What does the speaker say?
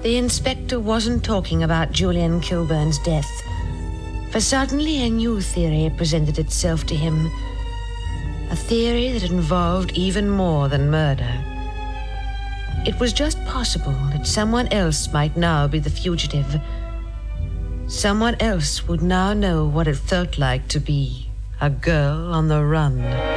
The inspector wasn't talking about Julian Kilburn's death, for suddenly a new theory presented itself to him. A theory that involved even more than murder. It was just possible that someone else might now be the fugitive. Someone else would now know what it felt like to be a girl on the run.